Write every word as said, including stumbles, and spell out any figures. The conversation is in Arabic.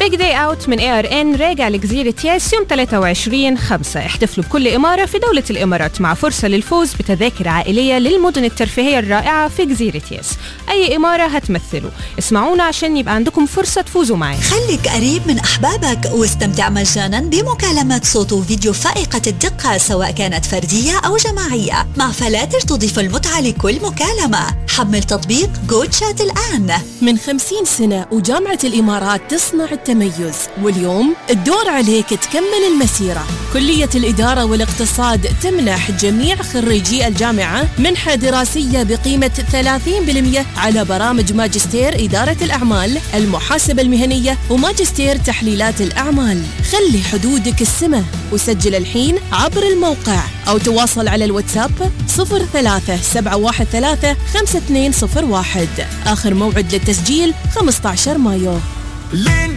بيج داي اوت من اي ار ان راجع لجزيرة ياس يوم ثلاثة وعشرين خمسة. احتفلوا بكل إمارة في دولة الإمارات مع فرصة للفوز بتذاكر عائلية للمدن الترفيهية الرائعة في جزيرة ياس. أي إمارة هتمثلوا؟ اسمعونا عشان يبقى عندكم فرصة تفوزوا معي. خليك قريب من أحبابك واستمتع مجانا بمكالمات صوت وفيديو فائقة الدقة سواء كانت فردية أو جماعية مع فلاتر تضيف المتعة لكل مكالمة. حمل تطبيق جو تشات الآن. من خمسين سنة وجامعة الإمارات تصنع التميز، واليوم الدور عليك تكمل المسيرة. كلية الإدارة والاقتصاد تمنح جميع خريجي الجامعة منحة دراسية بقيمة ثلاثين بالمئة على برامج ماجستير إدارة الأعمال، المحاسبة المهنية، وماجستير تحليلات الأعمال. خلي حدودك السماء وسجل الحين عبر الموقع أو تواصل على الواتساب صفر ثلاثة سبعة واحد ثلاثة خمسة اثنين صفر واحد. آخر موعد للتسجيل خمسة عشر مايو.